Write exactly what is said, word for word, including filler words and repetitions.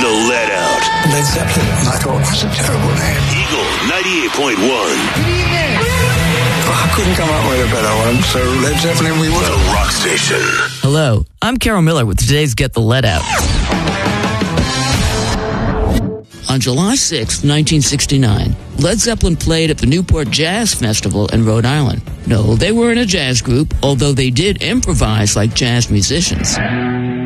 The Let Out. Led Zeppelin, I thought, that's a terrible name. Eagle ninety-eight point one. I couldn't come up with a better one, so Led Zeppelin we were. The Rock Station. Hello, I'm Carol Miller with today's Get the Let Out. On July sixth, nineteen sixty-nine, Led Zeppelin played at the Newport Jazz Festival in Rhode Island. No, they weren't a jazz group, although they did improvise like jazz musicians.